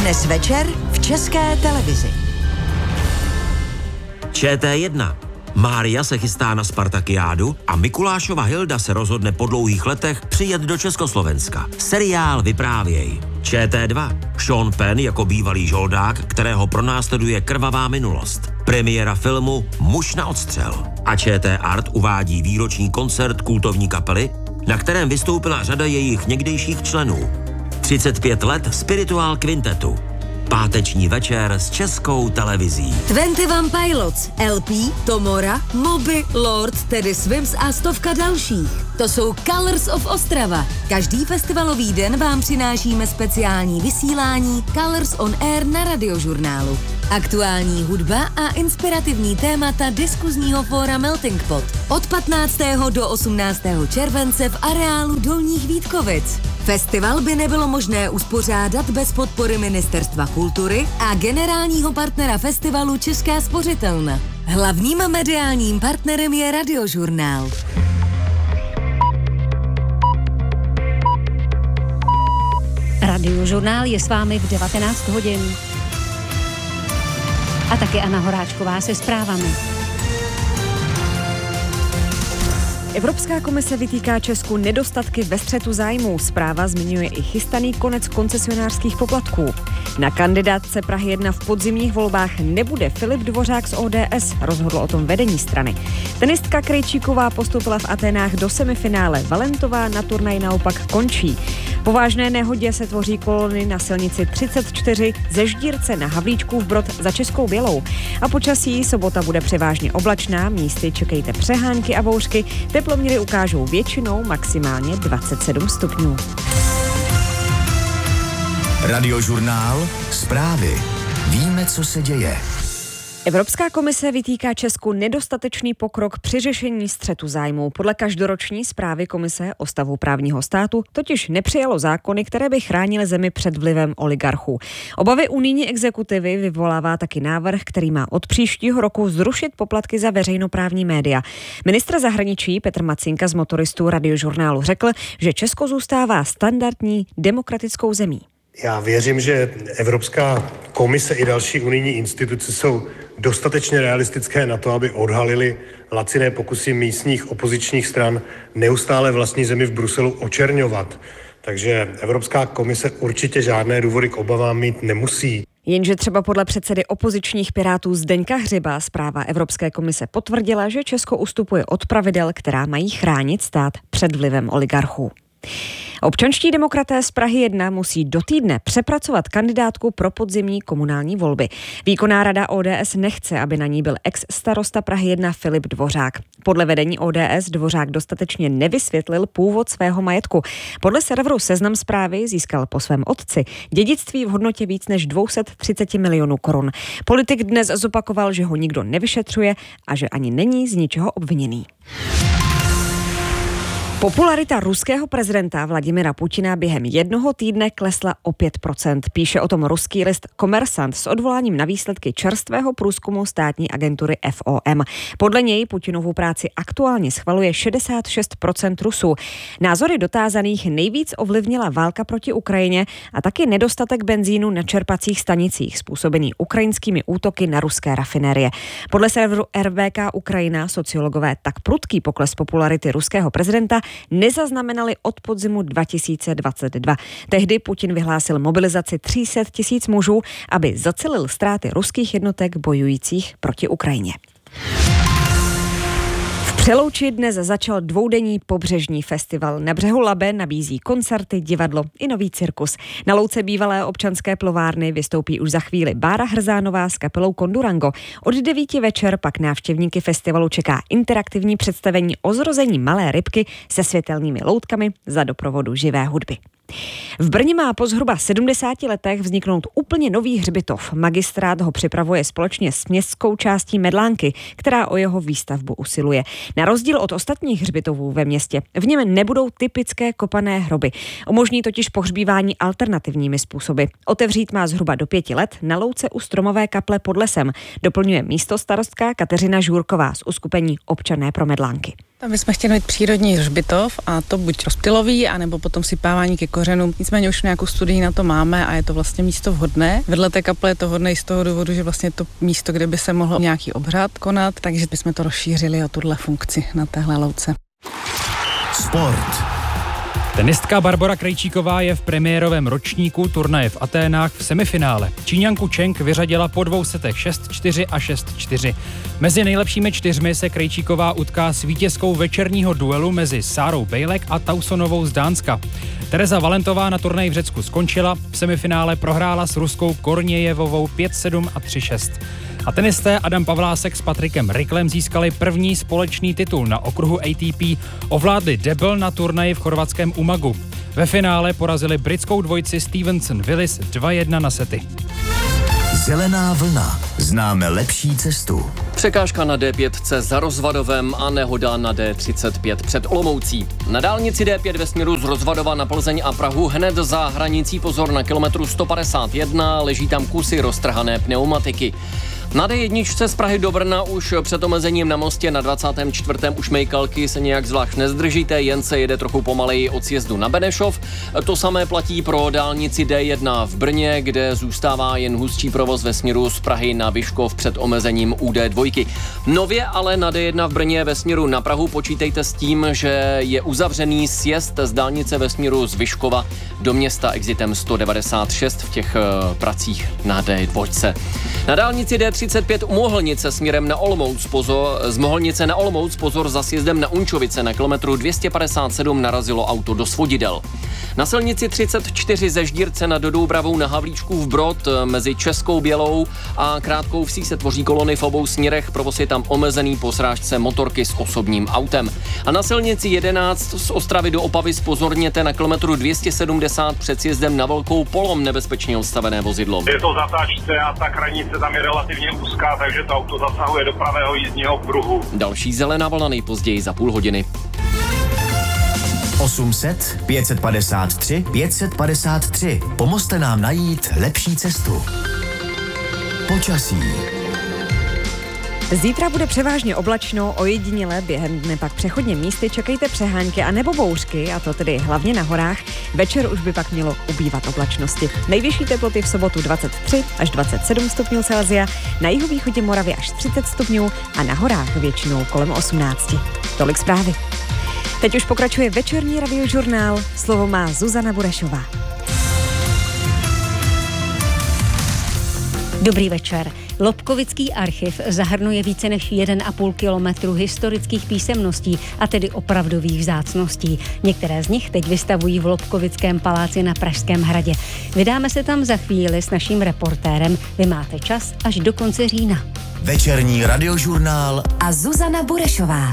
Dnes večer v České televizi. ČT1. Mária se chystá na Spartakiádu a Mikulášova Hilda se rozhodne po dlouhých letech přijet do Československa. Seriál Vyprávěj. ČT2. Sean Penn jako bývalý žoldák, kterého pronásleduje krvavá minulost. Premiéra filmu Muž na odstřel. A ČT Art uvádí výroční koncert kultovní kapely, na kterém vystoupila řada jejich někdejších členů. 35 let Spiritual Quintetu. Páteční večer s Českou televizí. 21 Pilots, LP, Tomora, Moby, Lord, Teddy Swims a stovka dalších. To jsou Colors of Ostrava. Každý festivalový den vám přinášíme speciální vysílání Colors on Air na Radiožurnálu. Aktuální hudba a inspirativní témata diskuzního fóra Melting Pot. Od 15. do 18. července v areálu Dolních Vítkovic. Festival by nebylo možné uspořádat bez podpory Ministerstva kultury a generálního partnera festivalu Česká spořitelna. Hlavním mediálním partnerem je Radiožurnál. Radiožurnál je s vámi v 19 hodin. A taky Anna Horáčková se zprávami. Evropská komise vytýká Česku nedostatky ve střetu zájmů. Zpráva zmiňuje i chystaný konec koncesionářských poplatků. Na kandidátce Prahy 1 v podzimních volbách nebude Filip Dvořák z ODS, rozhodlo o tom vedení strany. Tenistka Krejčíková postupila v Aténách do semifinále, Valentová na turnaj naopak končí. Po vážné nehodě se tvoří kolony na silnici 34 ze Ždírce na Havlíčkův Brod za Českou Bělou. A počasí sobota bude převážně oblačná, místy čekejte přehánky a bouřky, teploměry ukážou většinou maximálně 27 stupňů. Radiožurnál. Zprávy. Víme, co se děje. Evropská komise vytýká Česku nedostatečný pokrok při řešení střetu zájmů. Podle každoroční zprávy komise o stavu právního státu totiž nepřijalo zákony, které by chránily zemi před vlivem oligarchů. Obavy unijní exekutivy vyvolává taky návrh, který má od příštího roku zrušit poplatky za veřejnoprávní média. Ministr zahraničí Petr Macínka z Motoristů Radiožurnálu řekl, že Česko zůstává standardní demokratickou zemí. Já věřím, že Evropská komise i další unijní instituce jsou dostatečně realistické na to, aby odhalili laciné pokusy místních opozičních stran neustále vlastní zemi v Bruselu očerňovat. Takže Evropská komise určitě žádné důvody k obavám mít nemusí. Jenže třeba podle předsedy opozičních Pirátů Zdeňka Hřiba zpráva Evropské komise potvrdila, že Česko ustupuje od pravidel, která mají chránit stát před vlivem oligarchů. Občanští demokraté z Prahy 1 musí do týdne přepracovat kandidátku pro podzimní komunální volby. Výkonná rada ODS nechce, aby na ní byl ex-starosta Prahy 1 Filip Dvořák. Podle vedení ODS Dvořák dostatečně nevysvětlil původ svého majetku. Podle serveru Seznam Zprávy získal po svém otci dědictví v hodnotě víc než 230 milionů korun. Politik dnes zopakoval, že ho nikdo nevyšetřuje a že ani není z ničeho obviněný. Popularita ruského prezidenta Vladimira Putina během jednoho týdne klesla o 5%. Píše o tom ruský list Kommersant s odvoláním na výsledky čerstvého průzkumu státní agentury FOM. Podle něj Putinovu práci aktuálně schvaluje 66% Rusů. Názory dotázaných nejvíc ovlivnila válka proti Ukrajině a taky nedostatek benzínu na čerpacích stanicích způsobený ukrajinskými útoky na ruské rafinérie. Podle serveru RBK Ukrajina sociologové tak prudký pokles popularity ruského prezidenta nezaznamenali od podzimu 2022. Tehdy Putin vyhlásil mobilizaci 300 000 mužů, aby zacelil ztráty ruských jednotek bojujících proti Ukrajině. V Přelouči dnes začal dvoudenní pobřežní festival. Na břehu Labe nabízí koncerty, divadlo i nový cirkus. Na louce bývalé občanské plovárny vystoupí už za chvíli Bára Hrzánová s kapelou Kondurango. Od 9 večer pak návštěvníky festivalu čeká interaktivní představení o zrození malé rybky se světelnými loutkami za doprovodu živé hudby. V Brně má po zhruba 70 letech vzniknout úplně nový hřbitov. Magistrát ho připravuje společně s městskou částí Medlánky, která o jeho výstavbu usiluje. Na rozdíl od ostatních hřbitovů ve městě v něm nebudou typické kopané hroby. Umožní totiž pohřbívání alternativními způsoby. Otevřít má zhruba do 5 let na louce u stromové kaple pod lesem, doplňuje místostarostka Kateřina Žůrková z uskupení Občané pro Medlánky. Tam bychom chtěli mít přírodní hřbitov a to buď rozptylový, anebo potom sypávání ke kořenům. Nicméně už nějakou studii na to máme a je to vlastně místo vhodné. Vedle té kaple je to vhodné i z toho důvodu, že vlastně je to místo, kde by se mohl nějaký obřad konat, takže bychom to rozšířili o tuhle funkci na téhle louce. Sport. Tenistka Barbora Krejčíková je v premiérovém ročníku turnaje v Aténách v semifinále. Číňanku Cheng vyřadila po 2 setech 6-4 a 6-4. Mezi nejlepšími 4 se Krejčíková utká s vítězkou večerního duelu mezi Sárou Bejlek a Tausonovou z Dánska. Tereza Valentová na turnaji v Řecku skončila, v semifinále prohrála s ruskou Kornějevovou 5-7 a 3-6. A tenisté Adam Pavlásek s Patrikem Riklem získali první společný titul na okruhu ATP, ovládli debl na turnaji v chorvatském Umagu. Ve finále porazili britskou dvojici Stevenson-Willis 2-1 na sety. Zelená vlna. Známe lepší cestu. Překážka na D5 za Rozvadovem a nehoda na D35 před Olomoucí. Na dálnici D5 ve směru z Rozvadova na Plzeň a Prahu hned za hranicí, pozor, na kilometru 151 leží tam kusy roztrhané pneumatiky. Na D1 z Prahy do Brna už před omezením na mostě na 24. u Šmejkalky se nějak zvlášť nezdržíte, jen se jede trochu pomaleji od sjezdu na Benešov. To samé platí pro dálnici D1 v Brně, kde zůstává jen hustší provoz ve směru z Prahy na Vyškov před omezením u D2. Nově ale na D1 v Brně ve směru na Prahu počítejte s tím, že je uzavřený sjezd z dálnice ve směru z Vyškova do města exitem 196 v těch pracích na D2. Na dálnici D35 u Mohlnice směrem na Olomouc, z Mohlnice na Olomouc, pozor, za sjezdem na Unčovice na kilometru 257 narazilo auto do svodidel. Na silnici 34 ze Ždírce nad Doubravou na Havlíčkův Brod mezi Českou Bělou a Krátkou Vsí se tvoří kolony v obou směrech, provoz je tam omezený po srážce motorky s osobním autem. A na silnici 11 z Ostravy do Opavy zpozorněte na kilometru 270 před sjezdem na Velkou Polom nebezpečně odstavené vozidlo. Je to zatáčce a ta hranice tam je relativně úzká, takže to auto zasahuje do pravého jízdního pruhu. Další zelená vlna nejpozději za půl hodiny. 800 553 553. Pomozte nám najít lepší cestu. Počasí. Zítra bude převážně oblačno, ojediněle během dne pak přechodně místy čekejte přehánky a nebo bouřky, a to tedy hlavně na horách. Večer už by pak mělo ubývat oblačnosti. Nejvyšší teploty v sobotu 23 až 27 stupňů Celsia, na jihovýchodě Moravy až 30 stupňů a na horách většinou kolem 18. Tolik zprávy. Teď už pokračuje večerní radiožurnál, slovo má Zuzana Burešová. Dobrý večer. Lobkovický archiv zahrnuje více než 1,5 kilometru historických písemností, a tedy opravdových vzácností. Některé z nich teď vystavují v Lobkovickém paláci na Pražském hradě. Vydáme se tam za chvíli s naším reportérem. Vy máte čas až do konce října. Večerní radiožurnál a Zuzana Burešová.